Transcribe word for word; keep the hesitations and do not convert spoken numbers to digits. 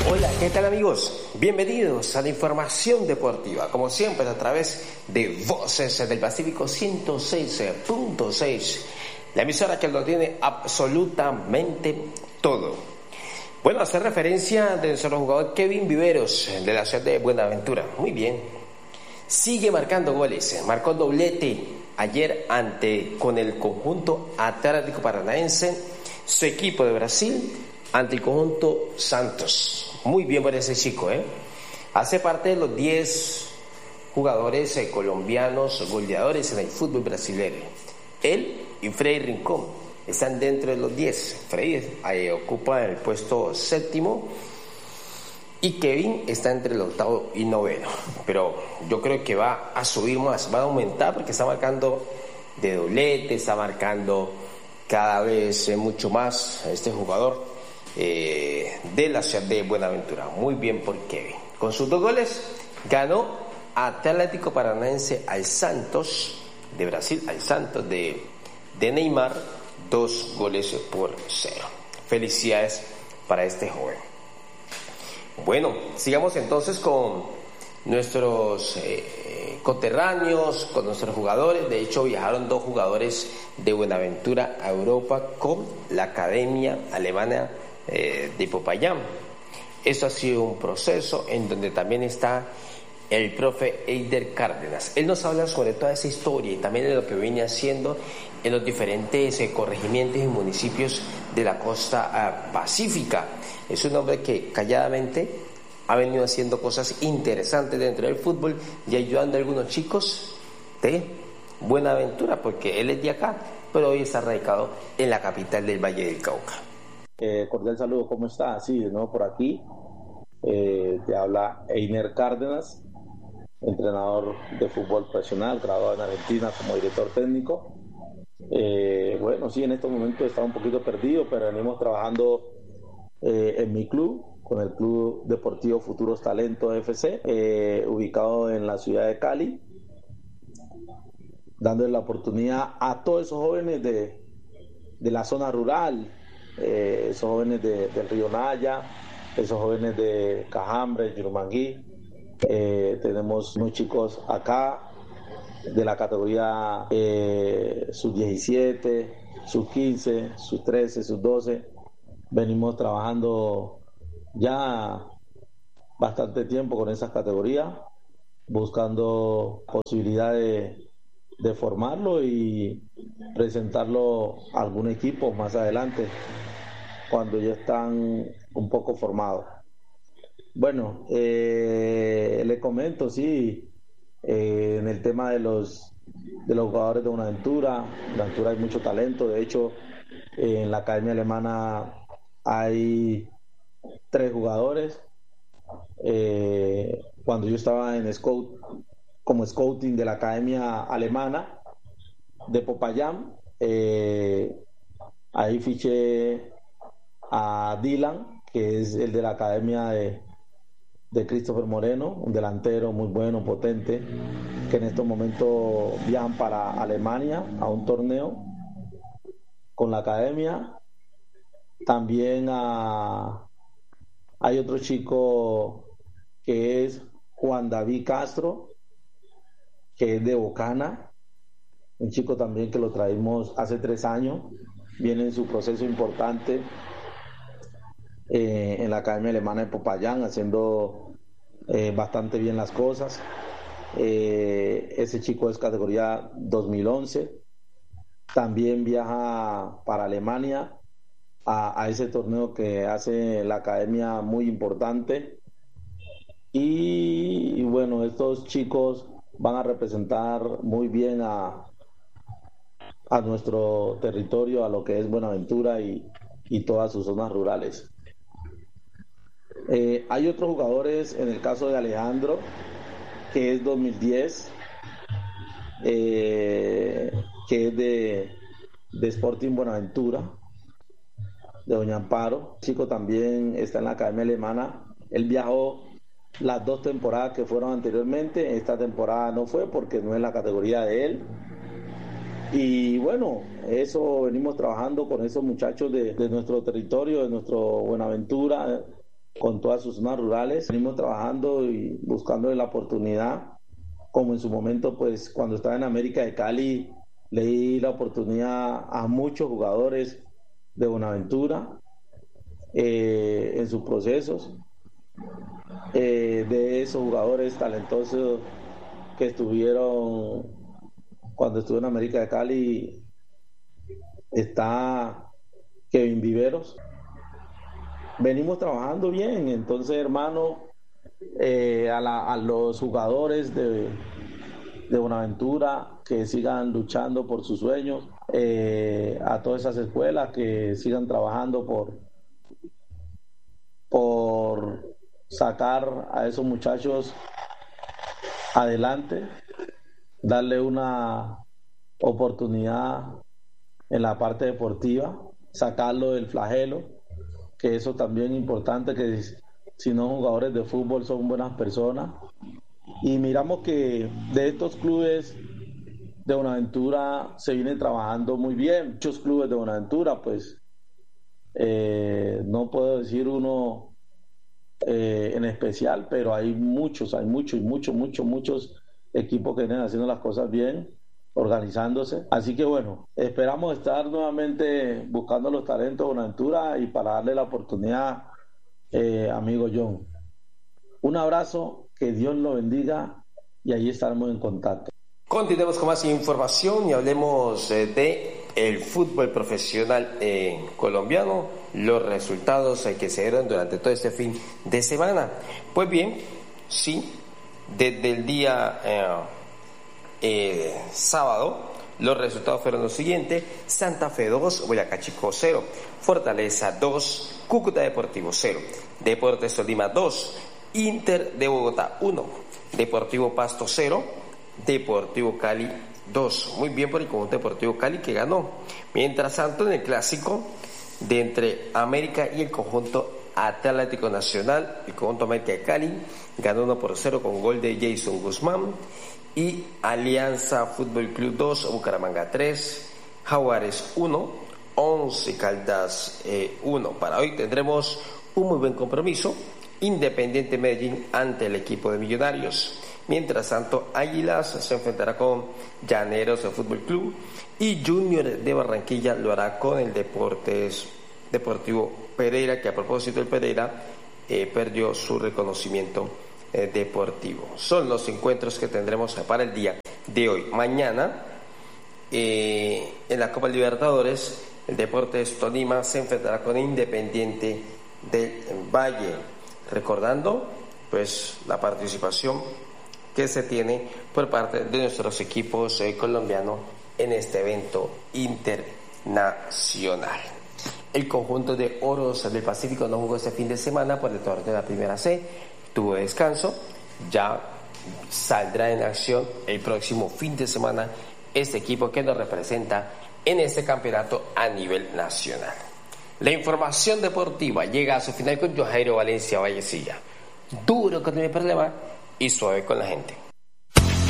Hola, ¿qué tal amigos? Bienvenidos a la información deportiva, como siempre a través de Voces del Pacífico ciento seis punto seis, la emisora que lo tiene absolutamente todo. Bueno, hacer referencia de nuestro jugador Kevin Viveros, de la ciudad de Buenaventura. Muy bien. Sigue marcando goles, marcó doblete ayer ante con el conjunto Atlético Paranaense, su equipo de Brasil, ante el conjunto Santos. Muy bien por ese chico, ¿eh? Hace parte de los diez jugadores eh, colombianos goleadores en el fútbol brasileño. Él y Freddy Rincón están dentro de los diez. Freddy eh, ocupa el puesto séptimo y Kevin está entre el octavo y noveno. Pero yo creo que va a subir más, va a aumentar porque está marcando de doblete, está marcando cada vez eh, mucho más este jugador. Eh, de la ciudad de Buenaventura. Muy bien por Kevin. Con sus dos goles ganó Atlético Paranaense al Santos de Brasil, al Santos de, de Neymar, dos goles por cero. Felicidades para este joven. Bueno, sigamos entonces con nuestros eh, coterráneos, con nuestros jugadores. De hecho, viajaron dos jugadores de Buenaventura a Europa con la Academia Alemana Eh, de Popayán. Esto ha sido un proceso en donde también está el profe Eider Cárdenas. Él nos habla sobre toda esa historia y también de lo que viene haciendo en los diferentes eh, corregimientos y municipios de la costa eh, pacífica. Es un hombre que calladamente ha venido haciendo cosas interesantes dentro del fútbol y ayudando a algunos chicos de Buenaventura, porque él es de acá, pero hoy está radicado en la capital del Valle del Cauca. Eh, cordial saludo, ¿cómo está? Sí, de nuevo por aquí. Eh, te habla Eider Cárdenas, entrenador de fútbol profesional, graduado en Argentina como director técnico. Eh, bueno, sí, en estos momentos está un poquito perdido, pero venimos trabajando eh, en mi club, con el Club Deportivo Futuros Talentos F C, eh, ubicado en la ciudad de Cali, dándole la oportunidad a todos esos jóvenes de, de la zona rural, Eh, esos jóvenes de, del Río Naya, esos jóvenes de Cajambre, Yurumangui. Eh, tenemos unos chicos acá de la categoría eh, sub diecisiete, sub quince, sub trece, sub doce. Venimos trabajando ya bastante tiempo con esas categorías, buscando posibilidad de, de formarlo y presentarlo a algún equipo más adelante cuando ya están un poco formados. Bueno, eh, le comento, sí, eh, en el tema de los de los jugadores de Buenaventura. En Buenaventura hay mucho talento. De hecho, eh, en la Academia Alemana hay tres jugadores. Eh, cuando yo estaba en scout, como scouting de la Academia Alemana de Popayán, eh, ahí fiché a Dylan, que es el de la Academia de, de Christopher Moreno, un delantero muy bueno, potente, que en estos momentos viajan para Alemania a un torneo con la Academia. También a, hay otro chico que es Juan David Castro, que es de Bocana, un chico también que lo traímos hace tres años, viene en su proceso importante eh, en la Academia Alemana de Popayán, haciendo eh, bastante bien las cosas. Eh, ese chico es categoría dos mil once, también viaja para Alemania a, a ese torneo que hace la Academia, muy importante. Y, y bueno, estos chicos van a representar muy bien a, a nuestro territorio, a lo que es Buenaventura y, y todas sus zonas rurales. Eh, hay otros jugadores, en el caso de Alejandro, que es dos mil diez, eh, que es de, de Sporting Buenaventura, de Doña Amparo. El chico también está en la Academia Alemana. Él viajó las dos temporadas que fueron anteriormente. Esta temporada no fue porque no es la categoría de él. Y bueno, eso venimos trabajando con esos muchachos de, de nuestro territorio, de nuestro Buenaventura, con todas sus zonas rurales. Venimos trabajando y buscando la oportunidad, como en su momento, pues cuando estaba en América de Cali, le di la oportunidad a muchos jugadores de Buenaventura eh, en sus procesos. Eh, de esos jugadores talentosos que estuvieron cuando estuve en América de Cali, está Kevin Viveros. Venimos trabajando bien, entonces, hermano, eh, a, la, a los jugadores de, de Buenaventura que sigan luchando por sus sueños, eh, a todas esas escuelas que sigan trabajando por, por sacar a esos muchachos adelante, darle una oportunidad en la parte deportiva, sacarlo del flagelo, que eso también es importante, que si no jugadores de fútbol son buenas personas. Y miramos que de estos clubes de Buenaventura se viene trabajando muy bien. Muchos clubes de Buenaventura, pues eh, no puedo decir uno eh, en especial, pero hay muchos, hay muchos, muchos, muchos, muchos equipos que vienen haciendo las cosas bien, organizándose. Así que bueno, esperamos estar nuevamente buscando los talentos de Buenaventura y para darle la oportunidad, eh, amigo John. Un abrazo, que Dios lo bendiga y ahí estaremos en contacto. Continuemos con más información y hablemos eh, de el fútbol profesional eh, colombiano, los resultados eh, que se dieron durante todo este fin de semana. Pues bien, sí, desde el día eh, eh, sábado, los resultados fueron los siguientes: Santa Fe dos, Boyacá Chico cero, Fortaleza dos, Cúcuta Deportivo cero, Deportes Tolima dos, Inter de Bogotá uno, Deportivo Pasto cero, Deportivo Cali dos. Muy bien por el conjunto Deportivo Cali, que ganó. Mientras tanto, en el clásico de entre América y el conjunto Atlético Nacional, el conjunto América de Cali ganó uno por cero con gol de Jason Guzmán. Y Alianza Fútbol Club dos, Bucaramanga tres, Jaguares uno, Once Caldas eh, uno. Para hoy tendremos un muy buen compromiso: Independiente Medellín ante el equipo de Millonarios. Mientras tanto, Águilas se enfrentará con Llaneros Fútbol Club y Junior de Barranquilla lo hará con el Deportes Deportivo Pereira, que a propósito el Pereira eh, perdió su reconocimiento eh, deportivo. Son los encuentros que tendremos para el día de hoy. Mañana, eh, en la Copa Libertadores, el Deportes Tolima se enfrentará con Independiente del Valle. Recordando, pues, la participación que se tiene por parte de nuestros equipos eh, colombianos en este evento internacional. El conjunto de Oros del Pacífico no jugó este fin de semana por el torneo de la Primera C, tuvo descanso, ya saldrá en acción el próximo fin de semana este equipo que nos representa en este campeonato a nivel nacional. La información deportiva llega a su final con Joairo Valencia Vallecilla. Duro con el problema y suave con la gente.